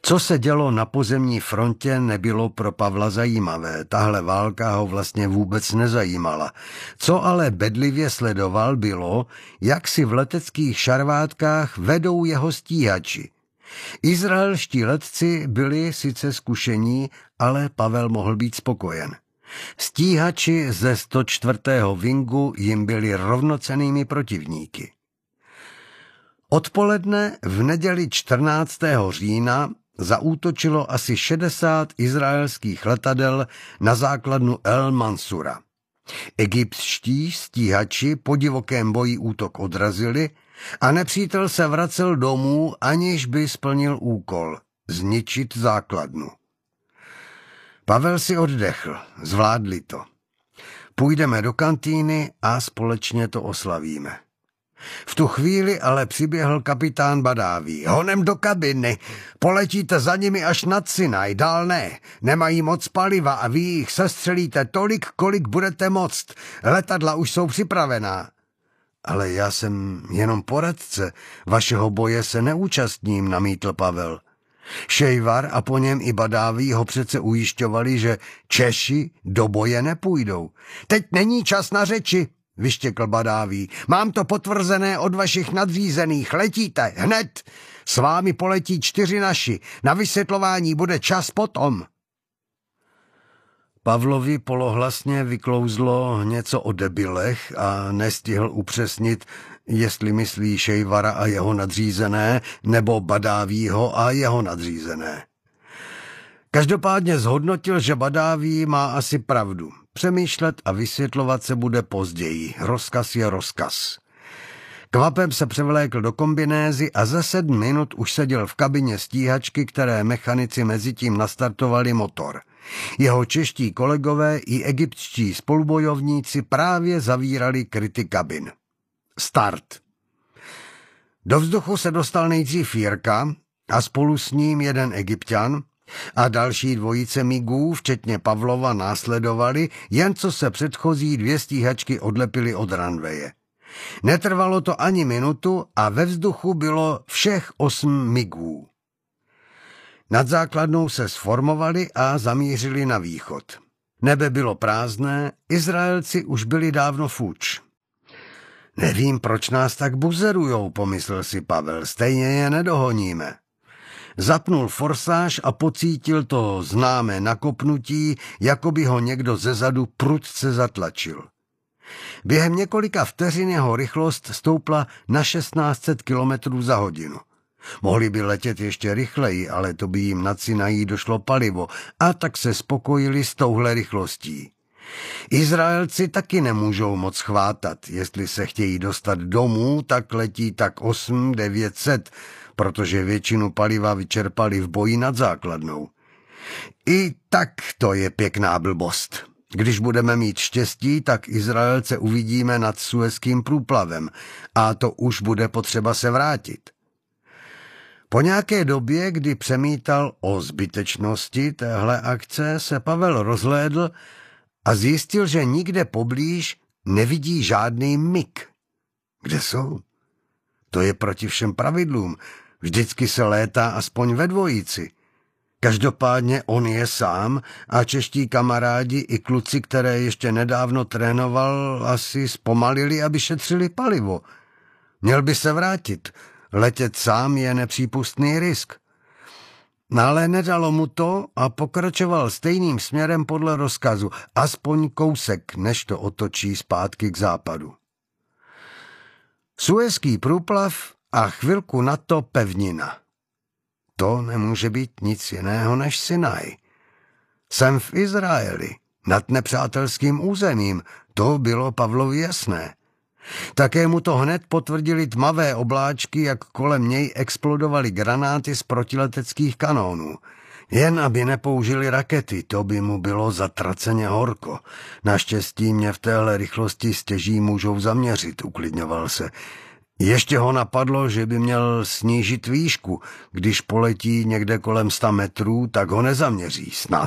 Co se dělo na pozemní frontě, nebylo pro Pavla zajímavé. Tahle válka ho vlastně vůbec nezajímala. Co ale bedlivě sledoval, bylo, jak si v leteckých šarvátkách vedou jeho stíhači. Izraelští letci byli sice zkušení, ale Pavel mohl být spokojen. Stíhači ze 104. Wingu jim byli rovnocennými protivníky. Odpoledne v neděli 14. října zaútočilo asi 60 izraelských letadel na základnu El Mansura. Egyptští stíhači po divokém boji útok odrazili a nepřítel se vracel domů, aniž by splnil úkol – zničit základnu. Pavel si oddechl, zvládli to. Půjdeme do kantýny a společně to oslavíme. V tu chvíli ale přiběhl kapitán Badáví. Honem do kabiny, poletíte za nimi až nad Sinaj, dál ne. Nemají moc paliva a vy jich sestřelíte tolik, kolik budete moct. Letadla už jsou připravená. Ale já jsem jenom poradce, vašeho boje se neúčastním, namítl Pavel. Šejvar a po něm i Badáví ho přece ujišťovali, že Češi do boje nepůjdou. Teď není čas na řeči, vyštěkl Badáví. Mám to potvrzené od vašich nadřízených. Letíte, hned. S vámi poletí 4 naši. Na vysvětlování bude čas potom. Pavlovi polohlasně vyklouzlo něco o debilech a nestihl upřesnit, jestli myslí Šejvara a jeho nadřízené, nebo Badávího a jeho nadřízené. Každopádně zhodnotil, že Badáví má asi pravdu. Přemýšlet a vysvětlovat se bude později. Rozkaz je rozkaz. Kvapem se převlékl do kombinézy a za 7 minut už seděl v kabině stíhačky, které mechanici mezitím nastartovali motor. Jeho čeští kolegové i egyptští spolubojovníci právě zavírali kryty kabin. Start. Do vzduchu se dostal nejdřív Jirka a spolu s ním jeden Egypťan a další dvojice migů, včetně Pavlova, následovali, jen co se předchozí 2 stíhačky odlepily od ranveje. Netrvalo to ani minutu a ve vzduchu bylo všech 8 migů. Nad základnou se sformovali a zamířili na východ. Nebe bylo prázdné, Izraelci už byli dávno fuč. Nevím, proč nás tak buzerujou, pomyslel si Pavel, stejně je nedohoníme. Zapnul forsáž a pocítil to známé nakopnutí, jako by ho někdo zezadu prudce zatlačil. Během několika vteřin jeho rychlost stoupla na 1600 km za hodinu. Mohli by letět ještě rychleji, ale to by jim na Sinaji došlo palivo a tak se spokojili s touhle rychlostí. Izraelci taky nemůžou moc chvátat. Jestli se chtějí dostat domů, tak letí tak 800-900, protože většinu paliva vyčerpali v boji nad základnou. I tak to je pěkná blbost. Když budeme mít štěstí, tak Izraelce uvidíme nad Suezským průplavem a to už bude potřeba se vrátit. Po nějaké době, kdy přemítal o zbytečnosti téhle akce, se Pavel rozhlédl a zjistil, že nikde poblíž nevidí žádný MiG. Kde jsou? To je proti všem pravidlům. Vždycky se létá aspoň ve dvojici. Každopádně on je sám a čeští kamarádi i kluci, které ještě nedávno trénoval, asi zpomalili, aby šetřili palivo. Měl by se vrátit. Letět sám je nepřípustný risk. Ale nedalo mu to a pokračoval stejným směrem podle rozkazu, aspoň kousek, než to otočí zpátky k západu. Suezský průplav a chvilku na to pevnina. To nemůže být nic jiného než Sinaj. Jsem v Izraeli, nad nepřátelským územím, to bylo Pavlovi jasné. Také mu to hned potvrdili tmavé obláčky, jak kolem něj explodovaly granáty z protileteckých kanónů. Jen aby nepoužili rakety, to by mu bylo zatraceně horko. Naštěstí mě v téhle rychlosti stěží můžou zaměřit, uklidňoval se. Ještě ho napadlo, že by měl snížit výšku. Když poletí někde kolem 100 metrů, tak ho nezaměří, snad.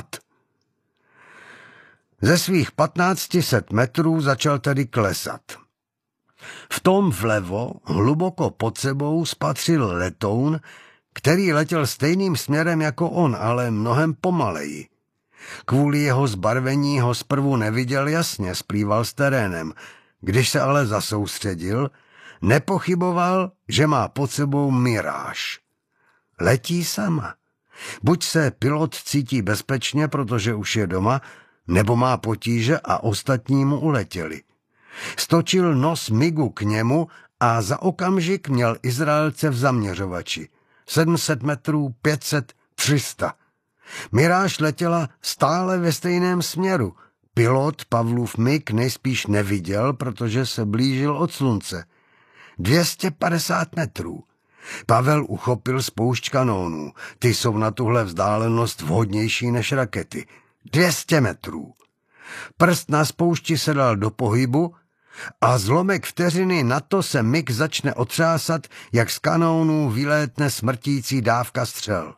Ze svých 1500 metrů začal tedy klesat. V tom vlevo, hluboko pod sebou, spatřil letoun, který letěl stejným směrem jako on, ale mnohem pomaleji. Kvůli jeho zbarvení ho zprvu neviděl jasně, splýval s terénem. Když se ale zasoustředil, nepochyboval, že má pod sebou miráž. Letí sama. Buď se pilot cítí bezpečně, protože už je doma, nebo má potíže a ostatní mu uletěli. Stočil nos MiGu k němu a za okamžik měl Izraelce v zaměřovači. 700 metrů, 500, 300. Miráž letěla stále ve stejném směru. Pilot Pavlův MiG nejspíš neviděl, protože se blížil od slunce. 250 metrů. Pavel uchopil spoušť kanónů. Ty jsou na tuhle vzdálenost vhodnější než rakety. 200 metrů. Prst na spoušti se dal do pohybu a zlomek vteřiny na to se MiG začne otřásat, jak z kanónů vylétne smrtící dávka střel.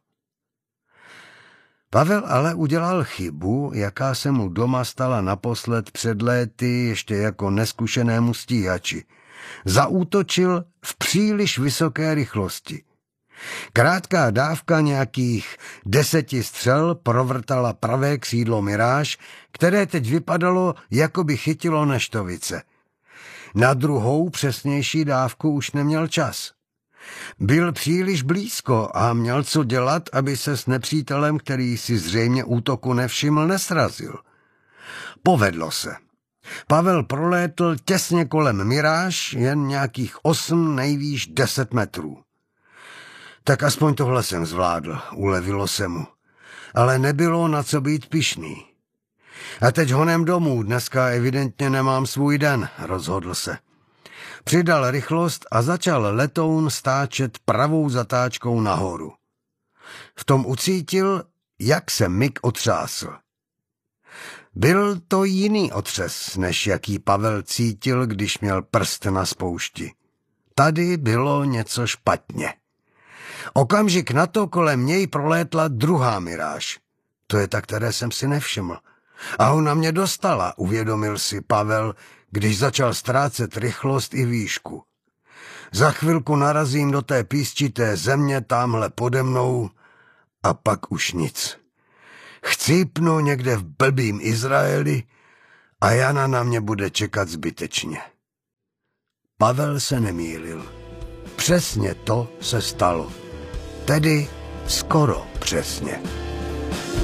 Pavel ale udělal chybu, jaká se mu doma stala naposled před léty ještě jako neskušenému stíhači. Zaútočil v příliš vysoké rychlosti. Krátká dávka nějakých 10 střel provrtala pravé křídlo Miráž, které teď vypadalo, jako by chytilo neštovice. Na druhou přesnější dávku už neměl čas. Byl příliš blízko a měl co dělat, aby se s nepřítelem, který si zřejmě útoku nevšiml, nesrazil. Povedlo se. Pavel prolétl těsně kolem Miráž, jen nějakých 8, nejvýš 10 metrů. Tak aspoň tohle jsem zvládl, ulevilo se mu. Ale nebylo na co být pyšný. A teď honem domů, dneska evidentně nemám svůj den, rozhodl se. Přidal rychlost a začal letoun stáčet pravou zatáčkou nahoru. V tom ucítil, jak se MiG otřásl. Byl to jiný otřes, než jaký Pavel cítil, když měl prst na spoušti. Tady bylo něco špatně. Okamžik na to kolem něj prolétla druhá Miráž. To je ta, které jsem si nevšiml. A ona mě dostala, uvědomil si Pavel, když začal ztrácet rychlost i výšku. Za chvilku narazím do té písčité země támhle pode mnou a pak už nic. Chcípnu někde v blbým Izraeli a Jana na mě bude čekat zbytečně. Pavel se nemýlil. Přesně to se stalo. Tedy skoro přesně.